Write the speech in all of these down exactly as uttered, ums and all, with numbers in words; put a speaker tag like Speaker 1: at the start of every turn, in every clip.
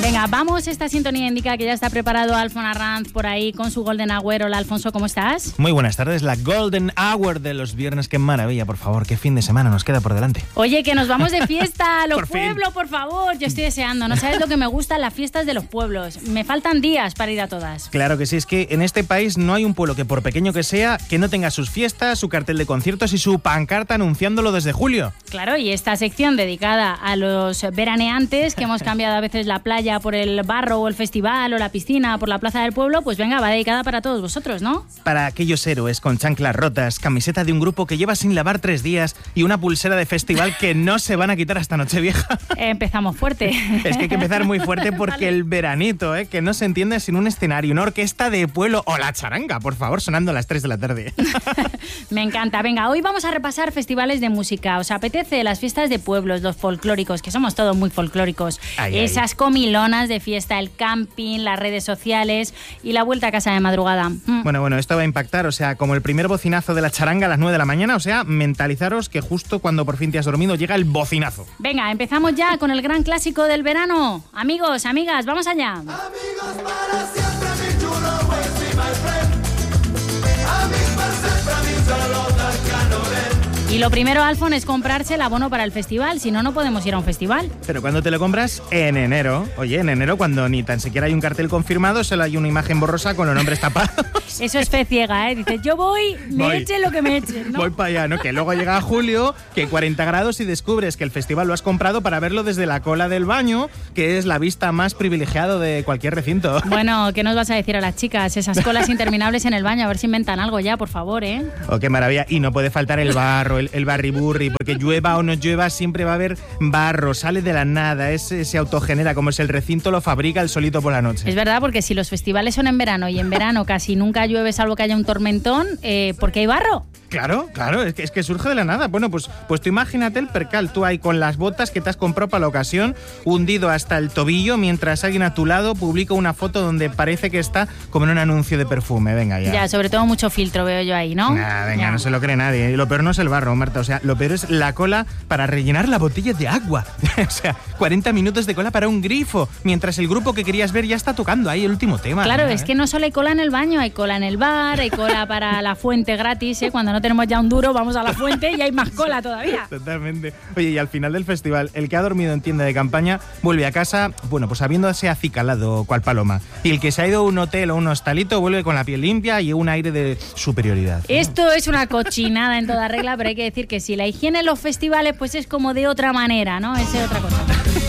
Speaker 1: Venga, vamos, esta sintonía indica que ya está preparado Alfon Arranz por ahí con su Golden Hour. Hola, Alfonso, ¿cómo estás?
Speaker 2: Muy buenas tardes, la Golden Hour de los viernes. Qué maravilla, por favor, qué fin de semana nos queda por delante.
Speaker 1: Oye, que nos vamos de fiesta a los
Speaker 2: Por fin.
Speaker 1: pueblos, por favor. Yo estoy deseando, no sabes lo que me gustan las fiestas de los pueblos. Me faltan días para ir a todas.
Speaker 2: Claro que sí, es que en este país no hay un pueblo que, por pequeño que sea, que no tenga sus fiestas, su cartel de conciertos y su pancarta anunciándolo desde julio.
Speaker 1: Claro, y esta sección dedicada a los veraneantes, que hemos cambiado a veces la playa por el barro o el festival o la piscina por la plaza del pueblo, pues venga, va dedicada para todos vosotros, ¿no?
Speaker 2: Para aquellos héroes con chanclas rotas, camiseta de un grupo que lleva sin lavar tres días y una pulsera de festival que no se van a quitar hasta Nochevieja.
Speaker 1: Empezamos fuerte.
Speaker 2: Es que hay que empezar muy fuerte porque vale. El veranito, ¿eh? Que no se entiende sin un escenario, una orquesta de pueblo o la charanga, por favor, sonando a las tres de la tarde.
Speaker 1: Me encanta. Venga, hoy vamos a repasar festivales de música. ¿Os apetece? Las fiestas de pueblos, los folclóricos, que somos todos muy folclóricos. Ay, Esas ay. comilonas de fiesta, el camping, las redes sociales y la vuelta a casa de madrugada. Mm.
Speaker 2: Bueno, bueno, esto va a impactar, o sea, como el primer bocinazo de la charanga a las nueve de la mañana, o sea, mentalizaros que justo cuando por fin te has dormido llega el bocinazo.
Speaker 1: Venga, empezamos ya con el gran clásico del verano. Amigos, amigas, vamos allá.
Speaker 3: Amigos para siempre, mi chulo, pues, my friend. Amigos para siempre, mi solo
Speaker 1: Y lo primero, Alfon, es comprarse el abono para el festival, si no, no podemos ir a un festival.
Speaker 2: Pero ¿cuándo te lo compras? En enero. Oye, en enero, cuando ni tan siquiera hay un cartel confirmado, solo hay una imagen borrosa con los nombres tapados.
Speaker 1: Eso es fe ciega, ¿eh? Dices, yo voy, me
Speaker 2: voy.
Speaker 1: echen lo que me echen, ¿no?
Speaker 2: Voy para allá, ¿no? Que luego llega julio, que cuarenta grados y descubres que el festival lo has comprado para verlo desde la cola del baño, que es la vista más privilegiada de cualquier recinto.
Speaker 1: Bueno, ¿qué nos vas a decir a las chicas? Esas colas interminables en el baño, a ver si inventan algo ya, por favor, ¿eh?
Speaker 2: Oh, qué maravilla. Y no puede faltar el barro, el, el barriburri, porque llueva o no llueva, siempre va a haber barro, sale de la nada, ese, se autogenera, como es el recinto, lo fabrica el solito por la noche.
Speaker 1: Es verdad, porque si los festivales son en verano y en verano casi nunca llueve salvo que haya un tormentón, eh, ¿por qué hay barro?
Speaker 2: Claro, claro, es que, es que surge de la nada. Bueno, pues, pues tú imagínate el percal, tú ahí con las botas que te has comprado para la ocasión, hundido hasta el tobillo, mientras alguien a tu lado publica una foto donde parece que está como en un anuncio de perfume. Venga, ya.
Speaker 1: Ya, sobre todo mucho filtro veo yo ahí, ¿no?
Speaker 2: Nah, venga,
Speaker 1: ya.
Speaker 2: No se lo cree nadie. Lo peor no es el barro, Marta, o sea, lo peor es la cola para rellenar la botella de agua. O sea, cuarenta minutos de cola para un grifo, mientras el grupo que querías ver ya está tocando ahí el último tema.
Speaker 1: Claro,
Speaker 2: ¿no?
Speaker 1: es que no solo hay cola en el baño, hay cola en el bar, hay cola para la fuente gratis, ¿eh? Cuando no tenemos ya un duro, vamos a la fuente y hay más cola todavía.
Speaker 2: Totalmente. Oye, y al final del festival, el que ha dormido en tienda de campaña vuelve a casa, bueno, pues habiéndose acicalado cual paloma. Y el que se ha ido a un hotel o un hostalito vuelve con la piel limpia y un aire de superioridad.
Speaker 1: Esto es una cochinada en toda regla, pero hay que decir que sí, la higiene en los festivales pues es como de otra manera, ¿no? Es de otra cosa.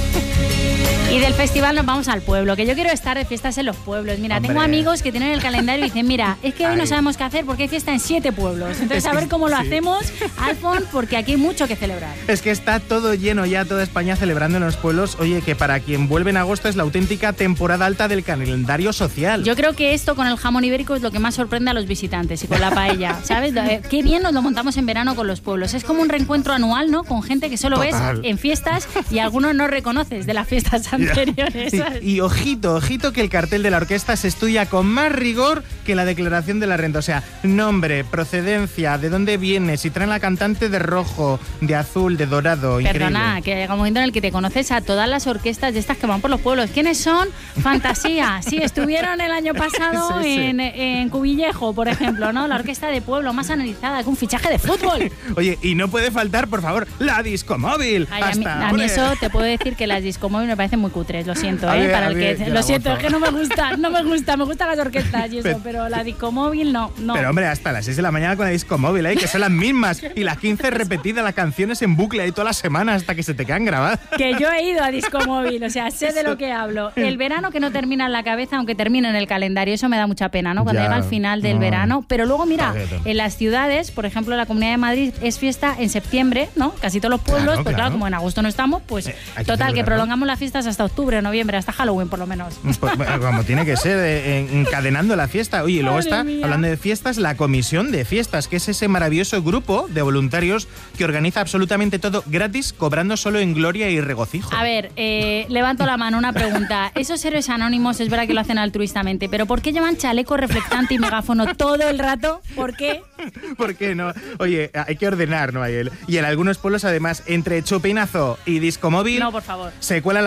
Speaker 1: Y del festival nos vamos al pueblo, que yo quiero estar de fiestas en los pueblos. Mira,
Speaker 2: Hombre.
Speaker 1: tengo amigos que tienen el calendario y dicen, mira, es que hoy
Speaker 2: Ay.
Speaker 1: no sabemos qué hacer porque hay fiesta en siete pueblos. Entonces,
Speaker 2: Es
Speaker 1: a ver
Speaker 2: que-
Speaker 1: cómo lo
Speaker 2: sí.
Speaker 1: hacemos, Alfon, porque aquí hay mucho que celebrar.
Speaker 2: Es que está todo lleno ya, toda España celebrando en los pueblos. Oye, que para quien vuelve en agosto es la auténtica temporada alta del calendario social.
Speaker 1: Yo creo que esto con el jamón ibérico es lo que más sorprende a los visitantes y con la paella, ¿sabes? Eh, Qué bien nos lo montamos en verano con los pueblos. Es como un reencuentro anual, ¿no? Con gente que solo
Speaker 2: Total.
Speaker 1: ves en fiestas y algunos no reconoces de las fiestas anteriores.
Speaker 2: Y,
Speaker 1: ¿sabes?
Speaker 2: y ojito, ojito que el cartel de la orquesta se estudia con más rigor que la declaración de la renta. O sea, nombre, procedencia, de dónde viene, si traen la cantante de rojo, de azul, de dorado.
Speaker 1: Perdona,
Speaker 2: Increíble.
Speaker 1: que llega un momento en el que te conoces a todas las orquestas de estas que van por los pueblos. ¿Quiénes son? Fantasía. Sí, estuvieron el año pasado
Speaker 2: Sí, sí.
Speaker 1: En, en Cuvillejo, por ejemplo, ¿no? La orquesta de pueblo más analizada que un fichaje de fútbol.
Speaker 2: Oye, y no puede faltar, por favor, la disco móvil.
Speaker 1: Ay, a mí,
Speaker 2: Hasta,
Speaker 1: a mí
Speaker 2: hombre.
Speaker 1: eso te puedo decir que las discomóviles me parecen muy cutres, lo siento,
Speaker 2: A
Speaker 1: ¿eh?
Speaker 2: ver,
Speaker 1: Para
Speaker 2: a
Speaker 1: el
Speaker 2: ver,
Speaker 1: que,
Speaker 2: yo
Speaker 1: lo
Speaker 2: la
Speaker 1: siento,
Speaker 2: gozo.
Speaker 1: es que no me gusta, no me gusta, me gustan las orquestas y eso,
Speaker 2: Pero-
Speaker 1: pero la discomóvil no, no.
Speaker 2: Pero hombre, hasta las seis de la mañana con la disco móvil, ¿eh? Que son las mismas. Y las quince repetidas, las canciones en bucle ahí toda la semana hasta que se te quedan grabadas.
Speaker 1: Que yo he ido a discomóvil, o sea, sé de lo que hablo. El verano que no termina en la cabeza, aunque termine en el calendario, eso me da mucha pena, ¿no? Cuando
Speaker 2: Ya,
Speaker 1: llega al final del
Speaker 2: no.
Speaker 1: verano. Pero luego, mira,
Speaker 2: Joder.
Speaker 1: en las ciudades, por ejemplo, la Comunidad de Madrid es fiesta en septiembre, ¿no? Casi todos los pueblos,
Speaker 2: Claro,
Speaker 1: pues claro,
Speaker 2: claro.
Speaker 1: como en agosto no estamos, pues
Speaker 2: Eh, hay que
Speaker 1: total, que
Speaker 2: celebrarlo.
Speaker 1: prolongamos las fiestas hasta octubre o noviembre, hasta Halloween por lo menos.
Speaker 2: Pues, bueno, como tiene que ser, eh, encadenando la fiesta. Oye, y luego
Speaker 1: Madre
Speaker 2: está,
Speaker 1: mía.
Speaker 2: hablando de fiestas, la Comisión de Fiestas, que es ese maravilloso grupo de voluntarios que organiza absolutamente todo gratis, cobrando solo en gloria y regocijo.
Speaker 1: A ver, eh, levanto la mano, una pregunta. Esos héroes anónimos es verdad que lo hacen altruistamente, pero ¿por qué llevan chaleco reflectante y megáfono todo el rato? ¿Por qué?
Speaker 2: ¿Por qué no? Oye, hay que ordenar, ¿no? Hay el- Y en algunos pueblos, además, entre chupinazo y disco móvil,
Speaker 1: No, por favor.
Speaker 2: se cuelan las vaquillas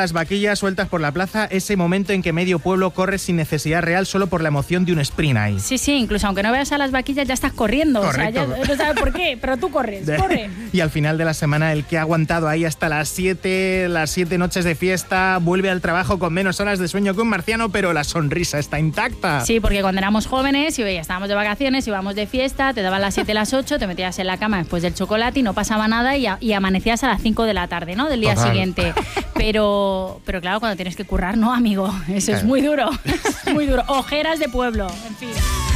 Speaker 2: sillas sueltas por la plaza, ese momento en que medio pueblo corre sin necesidad real solo por la emoción de un sprint ahí.
Speaker 1: Sí, sí, incluso aunque no veas a las vaquillas ya estás corriendo.
Speaker 2: Correcto.
Speaker 1: O sea, ya no sabes por qué, pero tú corres, corre.
Speaker 2: Y al final de la semana, el que ha aguantado ahí hasta las siete, las siete noches de fiesta, vuelve al trabajo con menos horas de sueño que un marciano, pero la sonrisa está intacta.
Speaker 1: Sí, porque cuando éramos jóvenes y ya estábamos de vacaciones, íbamos de fiesta, te daban las siete, las ocho, te metías en la cama después del chocolate y no pasaba nada y, a, y amanecías a las cinco de la tarde, ¿no? Del día
Speaker 2: Total.
Speaker 1: siguiente. Pero, pero claro, cuando tienes que currar, no, amigo. Eso
Speaker 2: Claro.
Speaker 1: es muy duro. Es muy duro. Ojeras de pueblo, en fin.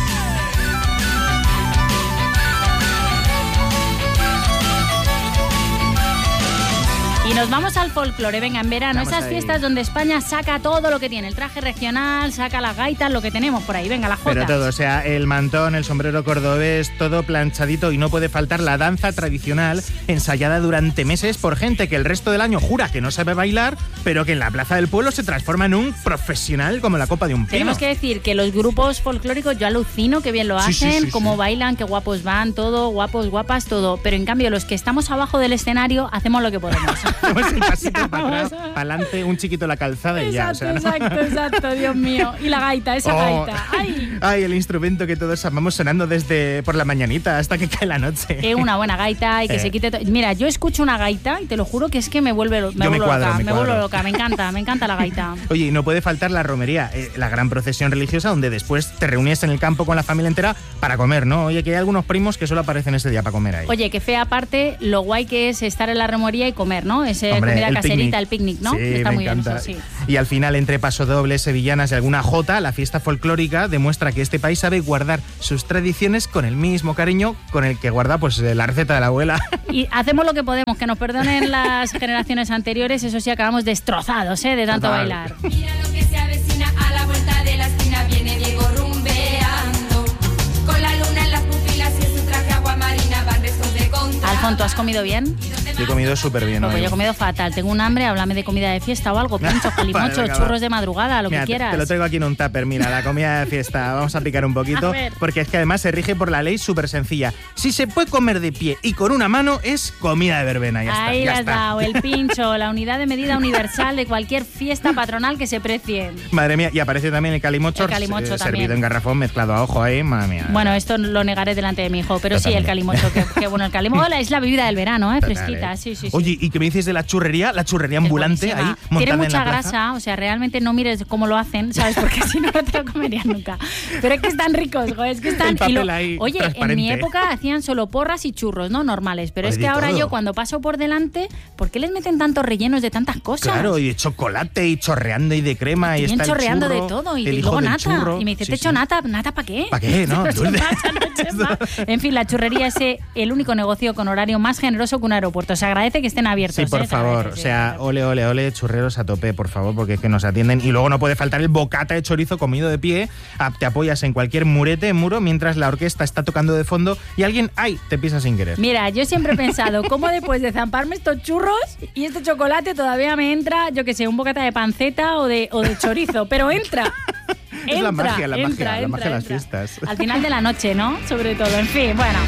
Speaker 1: Y nos vamos al folclore, venga, en verano,
Speaker 2: Vamos
Speaker 1: esas
Speaker 2: ahí.
Speaker 1: fiestas donde España saca todo lo que tiene, el traje regional, saca las gaitas, lo que tenemos por ahí, venga, las jotas.
Speaker 2: Pero todo, o sea, el mantón, el sombrero cordobés, todo planchadito, y no puede faltar la danza tradicional ensayada durante meses por gente que el resto del año jura que no sabe bailar, pero que en la plaza del pueblo se transforma en un profesional como la copa de un pino.
Speaker 1: Tenemos que decir que los grupos folclóricos, yo alucino que bien lo
Speaker 2: Sí,
Speaker 1: hacen,
Speaker 2: sí, sí,
Speaker 1: cómo
Speaker 2: sí.
Speaker 1: bailan, qué guapos van, todo, guapos, guapas, todo. Pero en cambio, los que estamos abajo del escenario hacemos lo que podemos.
Speaker 2: Hacemos el pasito para atrás,
Speaker 1: Vamos.
Speaker 2: para adelante, un chiquito la calzada y ya.
Speaker 1: Exacto,
Speaker 2: O sea, ¿no?
Speaker 1: exacto, exacto, Dios mío. Y la gaita, esa
Speaker 2: Oh.
Speaker 1: gaita. ¡Ay!
Speaker 2: Ay, el instrumento que todos amamos sonando desde por la mañanita hasta que cae la noche.
Speaker 1: Que una buena gaita y que
Speaker 2: Eh.
Speaker 1: se quite todo. Mira, yo escucho una gaita y te lo juro que es que me vuelve lo- me
Speaker 2: Yo me
Speaker 1: vuelvo
Speaker 2: cuadro,
Speaker 1: loca,
Speaker 2: me
Speaker 1: me vuelvo
Speaker 2: cuadro.
Speaker 1: loca, me encanta, me encanta la gaita.
Speaker 2: Oye, y no puede faltar la romería, eh, la gran procesión religiosa donde después te reunías en el campo con la familia entera para comer, ¿no? Oye, que hay algunos primos que solo aparecen ese día para comer ahí.
Speaker 1: Oye, que fea aparte lo guay que es estar en la romería y comer, ¿no? Ese
Speaker 2: Hombre,
Speaker 1: comida
Speaker 2: el
Speaker 1: caserita,
Speaker 2: picnic.
Speaker 1: el picnic, ¿no?
Speaker 2: Sí,
Speaker 1: Está
Speaker 2: me
Speaker 1: muy
Speaker 2: encanta.
Speaker 1: bien eso, sí.
Speaker 2: Y al final, entre pasodobles, sevillanas y alguna jota, la fiesta folclórica demuestra que este país sabe guardar sus tradiciones con el mismo cariño con el que guarda pues eh, la receta de la abuela.
Speaker 1: Y hacemos lo que podemos, que nos perdonen las generaciones anteriores, eso sí, acabamos destrozados, ¿eh? De tanto
Speaker 2: Total.
Speaker 1: bailar.
Speaker 4: Mira lo que se avecina a la vuelta de la esquina, viene Diego rumbeando, con la luna en las pupilas y en su traje agua marina van restos de contra.
Speaker 1: Alfon, ¿tú has comido bien?
Speaker 2: Yo he comido súper bien
Speaker 1: Pues
Speaker 2: hoy.
Speaker 1: yo he comido fatal. Tengo un hambre, háblame de comida de fiesta o algo, pinchos, calimochos,
Speaker 2: Vale, venga,
Speaker 1: churros
Speaker 2: va.
Speaker 1: de madrugada, lo
Speaker 2: Mira,
Speaker 1: que
Speaker 2: te-
Speaker 1: quieras.
Speaker 2: Te lo traigo aquí en un tupper, mira, la comida de fiesta. Vamos a picar un poquito,
Speaker 1: A ver.
Speaker 2: porque es que además se rige por la ley súper sencilla. Si se puede comer de pie y con una mano, es comida de verbena. Ya está,
Speaker 1: Ahí
Speaker 2: ya
Speaker 1: le has
Speaker 2: está.
Speaker 1: dado el pincho, la unidad de medida universal de cualquier fiesta patronal que se precie.
Speaker 2: Madre mía, y aparece también el calimocho,
Speaker 1: El calimocho
Speaker 2: eh,
Speaker 1: también.
Speaker 2: servido en garrafón, mezclado a ojo ahí, madre mía.
Speaker 1: Bueno, esto lo negaré delante de mi hijo, pero sí, el
Speaker 2: Totalmente.
Speaker 1: calimocho, que, que bueno, el calimocho es la bebida del verano, ¿eh?
Speaker 2: Total,
Speaker 1: Fresquita,
Speaker 2: ¿eh?
Speaker 1: sí, sí, sí.
Speaker 2: Oye, ¿y qué me dices de la churrería? La churrería
Speaker 1: Es
Speaker 2: ambulante
Speaker 1: buenísima.
Speaker 2: ahí, montada
Speaker 1: Tiene
Speaker 2: en
Speaker 1: mucha
Speaker 2: la plaza.
Speaker 1: grasa, o sea, realmente no mires cómo lo hacen, ¿sabes? Porque si no, no te lo comerías nunca. Pero es que están ricos, joder, es que están...
Speaker 2: El papel
Speaker 1: y lo-
Speaker 2: ahí,
Speaker 1: Oye, en
Speaker 2: transparente.
Speaker 1: mi época hacían solo porras y churros, ¿no? Normales, pero
Speaker 2: Oye,
Speaker 1: es que
Speaker 2: de
Speaker 1: ahora
Speaker 2: todo.
Speaker 1: yo cuando paso por delante, ¿por qué les meten tantos rellenos de tantas cosas?
Speaker 2: Claro, y de chocolate y chorreando y de crema y
Speaker 1: Bien
Speaker 2: está el
Speaker 1: chorreando
Speaker 2: churro,
Speaker 1: de todo y,
Speaker 2: el
Speaker 1: y
Speaker 2: hijo
Speaker 1: luego
Speaker 2: del
Speaker 1: nata.
Speaker 2: churro.
Speaker 1: Y me dice,
Speaker 2: Sí,
Speaker 1: te echo
Speaker 2: sí.
Speaker 1: nata, ¿nata para qué?
Speaker 2: ¿Pa' qué, no?
Speaker 1: Esto
Speaker 2: Dulce.
Speaker 1: pasa, no eches más. En fin, la churrería es eh, el único negocio con horario más generoso que un aeropuerto. Se agradece que estén abiertos.
Speaker 2: Sí, por
Speaker 1: ¿eh? Se
Speaker 2: favor.
Speaker 1: agradece,
Speaker 2: O
Speaker 1: sí.
Speaker 2: sea, ole, ole, ole, churreros a tope, por favor, porque es que nos atienden. Y luego no puede faltar el bocata de chorizo comido de pie. Ah, Te apoyas en cualquier murete, muro, mientras la orquesta está tocando de fondo y alguien, ¡ay!, te pisa sin querer.
Speaker 1: Mira, yo siempre he pensado, ¿cómo después de zamparme estos churros y este chocolate todavía me entra, yo que sé, un bocata de panceta o de, o de chorizo? Pero entra.
Speaker 2: Es la
Speaker 1: entra,
Speaker 2: magia, la
Speaker 1: entra,
Speaker 2: magia, la
Speaker 1: entra,
Speaker 2: magia de las
Speaker 1: entra.
Speaker 2: fiestas.
Speaker 1: Al final de la noche, ¿no? Sobre todo, en fin, bueno.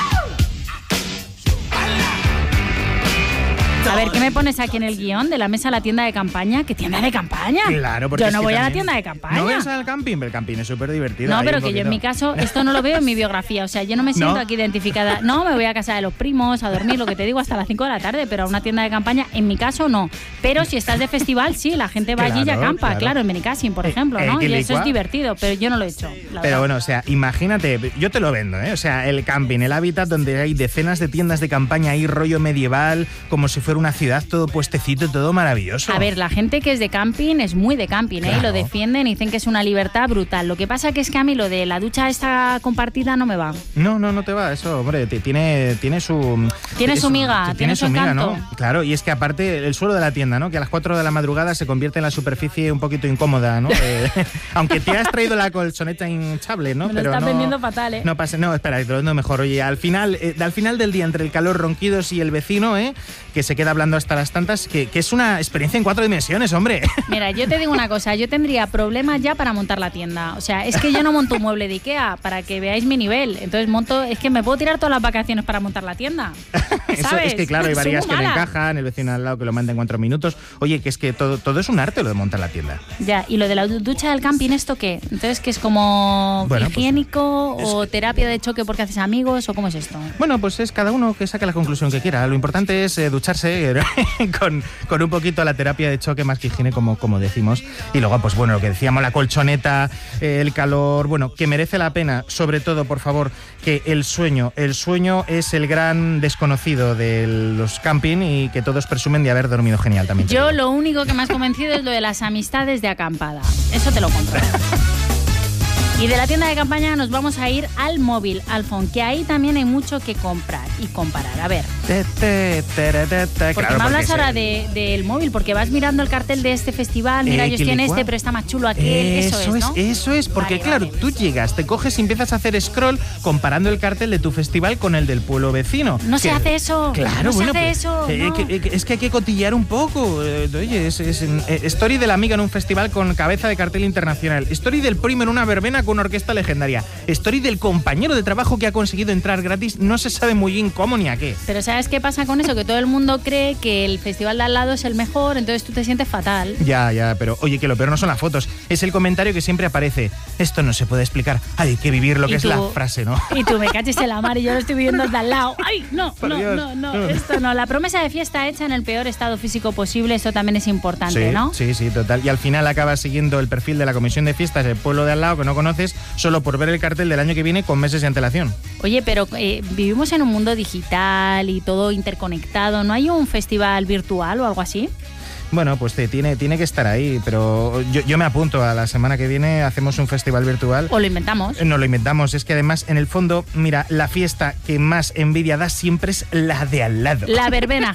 Speaker 1: A ver, ¿qué me pones aquí en el guión de la mesa a la tienda de campaña? ¿Qué tienda de campaña?
Speaker 2: Claro, porque
Speaker 1: Yo
Speaker 2: es
Speaker 1: no
Speaker 2: que
Speaker 1: voy a la
Speaker 2: también-
Speaker 1: tienda de campaña.
Speaker 2: ¿No ves al camping? El camping es súper divertido.
Speaker 1: No,
Speaker 2: ahí
Speaker 1: pero
Speaker 2: un
Speaker 1: que yo en
Speaker 2: poquito.
Speaker 1: mi caso, esto no lo veo en mi biografía. O sea, yo no me siento
Speaker 2: ¿No?
Speaker 1: aquí identificada. No, me voy a casa de los primos, a dormir, lo que te digo, hasta las cinco de la tarde, pero a una tienda de campaña, en mi caso, no. Pero si estás de festival, sí, la gente va allí y
Speaker 2: Claro,
Speaker 1: acampa,
Speaker 2: claro.
Speaker 1: claro, en Benicassim, por
Speaker 2: Eh,
Speaker 1: ejemplo,
Speaker 2: eh,
Speaker 1: ¿no?
Speaker 2: que
Speaker 1: Y
Speaker 2: le
Speaker 1: eso es
Speaker 2: cua-
Speaker 1: divertido, pero yo no lo he hecho. la
Speaker 2: Pero
Speaker 1: verdad.
Speaker 2: bueno, o sea, imagínate, yo te lo vendo, ¿eh? O sea, el camping, el hábitat donde hay decenas de tiendas de campaña ahí, rollo medieval, como si fuera una ciudad, todo puestecito, todo maravilloso.
Speaker 1: A ver, la gente que es de camping es muy de camping, ¿eh? Y
Speaker 2: Claro.
Speaker 1: lo defienden y dicen que es una libertad brutal. Lo que pasa que es que a mí lo de la ducha esta compartida no me va.
Speaker 2: No, no, no te va, eso, hombre, te- tiene, tiene su...
Speaker 1: Tiene su miga,
Speaker 2: tiene,
Speaker 1: tiene su
Speaker 2: su miga,
Speaker 1: encanto.
Speaker 2: ¿no? Claro, y es que aparte el suelo de la tienda, ¿no? Que a las cuatro de la madrugada se convierte en la superficie un poquito incómoda, ¿no? Eh, aunque te has traído la colchoneta hinchable, ¿no?
Speaker 1: Me lo
Speaker 2: Pero
Speaker 1: estás
Speaker 2: no,
Speaker 1: vendiendo fatal, ¿eh?
Speaker 2: No pase, no, espera, te lo vendo mejor. Oye, al final, eh, al final del día, entre el calor, ronquidos y el vecino, ¿eh? Que se queda queda hablando hasta las tantas, que, que es una experiencia en cuatro dimensiones, hombre.
Speaker 1: Mira, yo te digo una cosa, yo tendría problemas ya para montar la tienda. O sea, es que yo no monto un mueble de Ikea, para que veáis mi nivel. Entonces monto, es que me puedo tirar todas las vacaciones para montar la tienda. ¿Sabes?
Speaker 2: Eso es que claro, hay varias que no
Speaker 1: mala.
Speaker 2: encajan, el vecino al lado que lo manda en cuatro minutos. Oye, que es que todo, todo es un arte lo de montar la tienda.
Speaker 1: Ya, y lo de la ducha del camping, ¿esto qué? Entonces, ¿qué es como
Speaker 2: Bueno,
Speaker 1: higiénico
Speaker 2: pues,
Speaker 1: o
Speaker 2: es-
Speaker 1: terapia de choque porque haces amigos o cómo es esto?
Speaker 2: Bueno, pues es cada uno que saque la conclusión que quiera. Lo importante es eh, ducharse con, con un poquito la terapia de choque más que higiene, como, como decimos. Y luego, pues bueno, lo que decíamos, la colchoneta, eh, el calor, bueno, que merece la pena, sobre todo, por favor, que el sueño, el sueño es el gran desconocido de los camping y que todos presumen de haber dormido genial también. te
Speaker 1: Yo
Speaker 2: digo.
Speaker 1: lo único que me has convencido es lo de las amistades de acampada. Eso te lo compro. Y de la tienda de campaña nos vamos a ir al móvil, al phone, que ahí también hay mucho que comprar y comparar. A ver,
Speaker 2: Te, te, tere, te, te.
Speaker 1: porque
Speaker 2: Claro,
Speaker 1: me hablas
Speaker 2: porque
Speaker 1: ahora
Speaker 2: es el-
Speaker 1: de, del móvil, porque vas mirando el cartel de este festival, mira,
Speaker 2: Eh,
Speaker 1: ellos tienen
Speaker 2: quilicua.
Speaker 1: este, pero está más chulo aquel, eso, es, ¿no?
Speaker 2: Eso es, porque
Speaker 1: Vale,
Speaker 2: claro,
Speaker 1: vale.
Speaker 2: tú llegas, te coges y empiezas a hacer scroll comparando el cartel de tu festival con el del pueblo vecino.
Speaker 1: No se
Speaker 2: Que-
Speaker 1: hace eso,
Speaker 2: Claro,
Speaker 1: no se
Speaker 2: bueno,
Speaker 1: hace
Speaker 2: pues,
Speaker 1: eso,
Speaker 2: eh,
Speaker 1: no.
Speaker 2: que- que- es que hay que cotillear un poco. eh, Oye, es, es, eh, story de la amiga en un festival con cabeza de cartel internacional. Story del primo en una verbena con una orquesta legendaria. Story del compañero de trabajo que ha conseguido entrar gratis, no se sabe muy bien cómo ni a qué.
Speaker 1: Pero ¿sabes qué pasa con eso? Que todo el mundo cree que el festival de al lado es el mejor, entonces tú te sientes fatal.
Speaker 2: Ya, ya, pero oye, que lo peor no son las fotos, es el comentario que siempre aparece. Esto no se puede explicar, hay que vivir lo que
Speaker 1: Y
Speaker 2: es
Speaker 1: tú-
Speaker 2: la frase, ¿no?
Speaker 1: Y tú me caches en la mar y yo lo estoy viviendo desde al lado. ¡Ay, no,
Speaker 2: Por
Speaker 1: no,
Speaker 2: Dios.
Speaker 1: no, no! Esto no. La promesa de fiesta hecha en el peor estado físico posible, esto también es importante,
Speaker 2: Sí,
Speaker 1: ¿no?
Speaker 2: sí, sí, total. Y al final acabas siguiendo el perfil de la comisión de fiestas del pueblo de al lado que no conoces solo por ver el cartel del año que viene con meses de antelación.
Speaker 1: Oye, pero eh, vivimos en un mundo digital y todo interconectado. ¿No hay un festival virtual o algo así?
Speaker 2: Bueno, pues te, tiene, tiene que estar ahí, pero yo, yo me apunto a la semana que viene, hacemos un festival virtual.
Speaker 1: ¿O lo inventamos?
Speaker 2: Eh, No lo inventamos, es que además en el fondo, mira, la fiesta que más envidia da siempre es la de al lado.
Speaker 1: La verbena,